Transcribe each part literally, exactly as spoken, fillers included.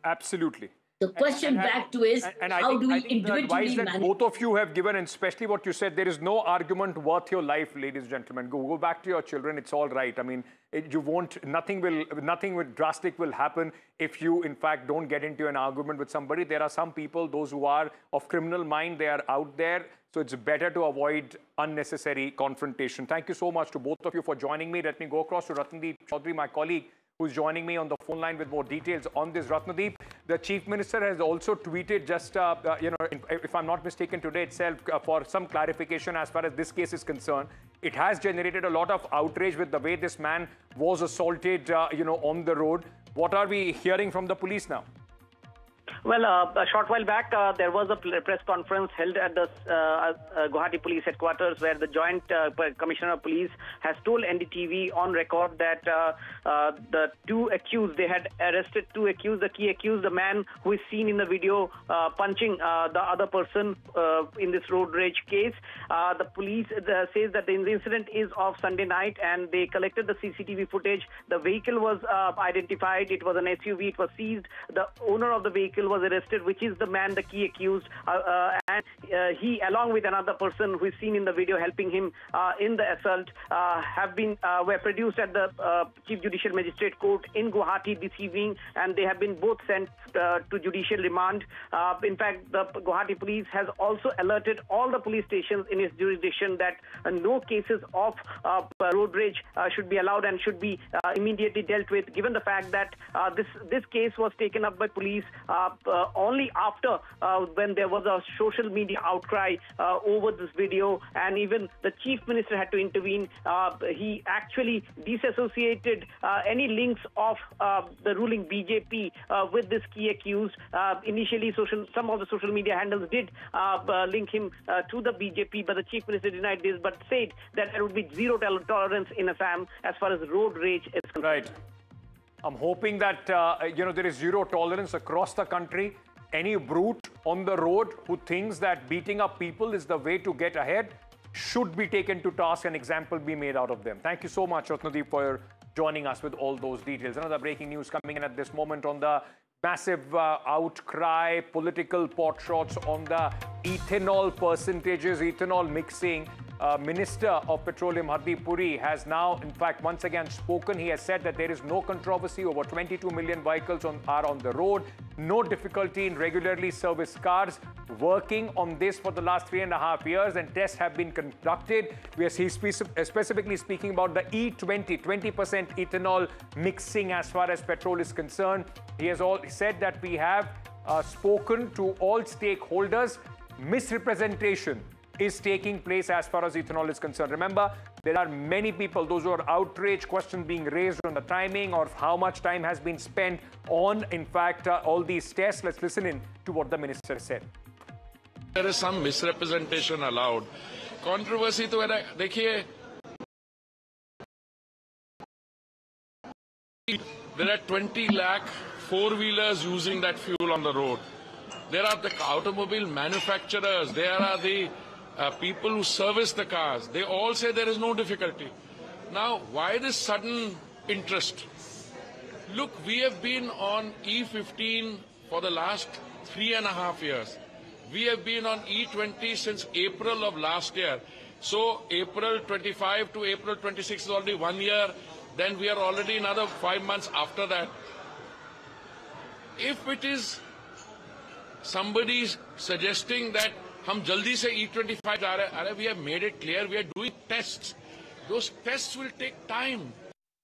Absolutely. The question and, and, back to is, and, and how think, do we I think the advice individually that manage? both of you have given, and especially what you said, there is no argument worth your life, ladies and gentlemen. Go, go back to your children. It's all right. I mean, it, you won't, nothing will, nothing will, drastic will happen if you, in fact, don't get into an argument with somebody. There are some people, those who are of criminal mind, they are out there. So it's better to avoid unnecessary confrontation. Thank you so much to both of you for joining me. Let me go across to Ratnadeep Chaudhary, my colleague, who's joining me on the phone line with more details on this. Ratnadeep, the Chief Minister has also tweeted just, uh, uh, you know, if I'm not mistaken, today itself uh, for some clarification as far as this case is concerned. It has generated a lot of outrage with the way this man was assaulted, uh, you know, on the road. What are we hearing from the police now? Well, uh, a short while back, uh, there was a press conference held at the uh, uh, Guwahati Police Headquarters where the Joint uh, Commissioner of Police has told N D T V on record that uh, uh, the two accused, they had arrested two accused. The key accused, the man who is seen in the video uh, punching uh, the other person uh, in this road rage case. Uh, the police uh, says that the incident is of Sunday night and they collected the C C T V footage. The vehicle was uh, identified. It was an S U V. It was seized. The owner of the vehicle was arrested, which is the man, the key accused, uh, uh, and uh, he, along with another person who is seen in the video helping him uh, in the assault, uh, have been uh, were produced at the uh, Chief Judicial Magistrate Court in Guwahati this evening, and they have been both sent uh, to judicial remand. Uh, in fact, the Guwahati police has also alerted all the police stations in its jurisdiction that uh, no cases of uh, road rage uh, should be allowed and should be uh, immediately dealt with, given the fact that uh, this this case was taken up by police uh, uh, only after uh, when there was a social media outcry uh, over this video, and even the Chief Minister had to intervene. Uh, he actually disassociated uh, any links of uh, the ruling B J P uh, with this key accused. Uh, initially, social, some of the social media handles did uh, uh, link him uh, to the B J P, but the Chief Minister denied this, but said that there would be zero tolerance in Assam as far as road rage is concerned. Right. I'm hoping that, uh, you know, there is zero tolerance across the country. Any brute on the road who thinks that beating up people is the way to get ahead should be taken to task and example be made out of them. Thank you so much, Ratnadeep, for joining us with all those details. Another breaking news coming in at this moment on the massive uh, outcry, political pot shots on the ethanol percentages, ethanol mixing. Uh, Minister of Petroleum Hardeep Puri has now, in fact, once again spoken. He has said that there is no controversy. Over twenty-two million vehicles on, are on the road. No difficulty in regularly serviced cars. Working on this for the last three and a half years, and tests have been conducted. We are specifically speaking about the E twenty, twenty percent ethanol mixing as far as petrol is concerned. He has all said that we have uh, spoken to all stakeholders. Misrepresentation is taking place as far as ethanol is concerned. Remember, there are many people, those who are outraged, questions being raised on the timing or how much time has been spent on, in fact, uh, all these tests. Let's listen in to what the minister said. There is some misrepresentation allowed. Controversy to dekhiye, there are twenty lakh four-wheelers using that fuel on the road. There are the automobile manufacturers. There are the uh, people who service the cars. They all say there is no difficulty. Now, why this sudden interest? Look, we have been on E fifteen for the last three and a half years. We have been on E twenty since April of last year. So April twenty-five to April twenty-six is already one year. Then we are already another five months after that. If it is somebody suggesting that hum jaldi se E twenty-five ja rahe hain, we have made it clear we are doing tests. Those tests will take time.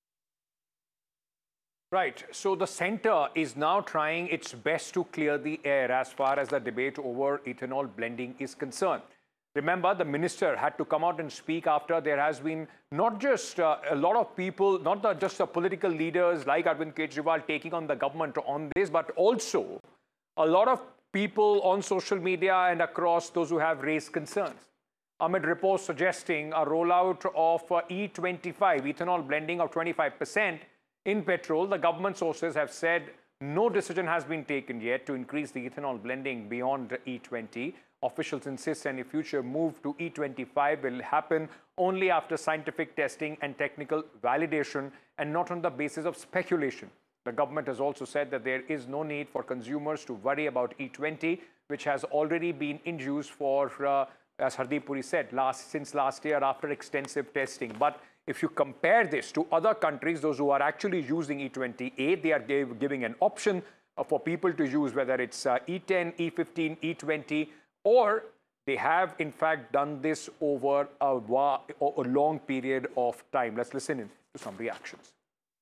Right. So the centre is now trying its best to clear the air as far as the debate over ethanol blending is concerned. Remember, the minister had to come out and speak after there has been not just uh, a lot of people, not the, just the political leaders like Arvind Kejriwal taking on the government on this, but also a lot of people on social media and across those who have raised concerns. Amid reports suggesting a rollout of uh, E twenty-five, ethanol blending of twenty-five percent in petrol, the government sources have said no decision has been taken yet to increase the ethanol blending beyond E twenty. Officials insist any future move to E twenty-five will happen only after scientific testing and technical validation and not on the basis of speculation. The government has also said that there is no need for consumers to worry about E twenty, which has already been in use for, uh, as Hardeep Puri said, last, since last year after extensive testing. But if you compare this to other countries, those who are actually using E twenty A, they are gave, giving an option uh, for people to use, whether it's uh, E ten, E fifteen, E twenty, or they have in fact done this over a, a long period of time. Let's listen in to some reactions.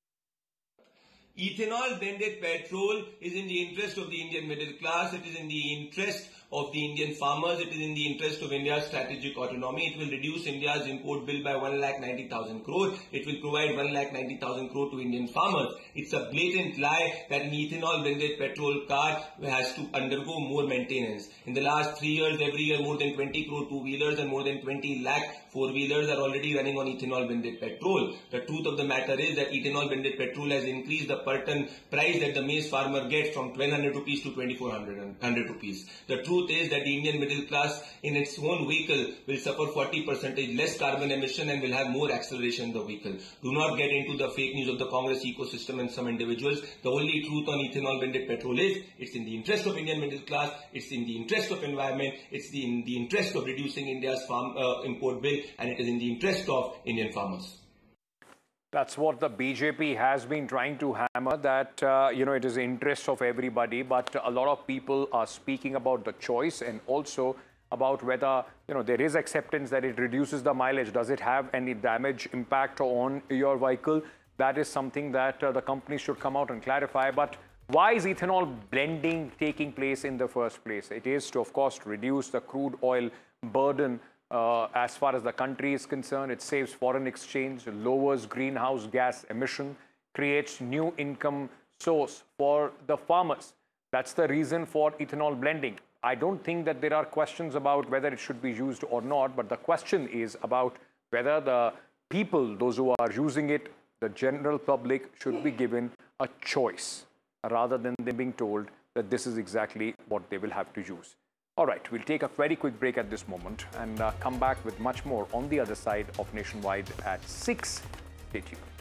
Ethanol blended petrol is in the interest of the Indian middle class. It is in the interest of the Indian farmers. It is in the interest of India's strategic autonomy. It will reduce India's import bill by one lakh ninety thousand crore. It will provide one lakh ninety thousand crore to Indian farmers. It's a blatant lie that an ethanol blended petrol car has to undergo more maintenance. In the last three years, every year more than twenty crore two-wheelers and more than twenty lakh four-wheelers are already running on ethanol blended petrol. The truth of the matter is that ethanol blended petrol has increased the per ton price that the maize farmer gets from twelve hundred rupees to twenty-four hundred rupees. The truth is that the Indian middle class in its own vehicle will suffer forty percent less carbon emission and will have more acceleration in the vehicle. Do not get into the fake news of the Congress ecosystem and some individuals. The only truth on ethanol blended petrol is it's in the interest of Indian middle class, it's in the interest of environment, it's the, in the interest of reducing India's farm uh, import bill, and it is in the interest of Indian farmers. That's what the B J P has been trying to hammer, that, uh, you know, it is the interest of everybody. But a lot of people are speaking about the choice and also about whether, you know, there is acceptance that it reduces the mileage. Does it have any damage impact on your vehicle? That is something that uh, the company should come out and clarify. But why is ethanol blending taking place in the first place? It is to, of course, reduce the crude oil burden. Uh, as far as the country is concerned, it saves foreign exchange, lowers greenhouse gas emission, creates new income source for the farmers. That's the reason for ethanol blending. I don't think that there are questions about whether it should be used or not, but the question is about whether the people, those who are using it, the general public, should be given a choice rather than them being told that this is exactly what they will have to use. All right, we'll take a very quick break at this moment and uh, come back with much more on the other side of Nationwide at six. Stay tuned.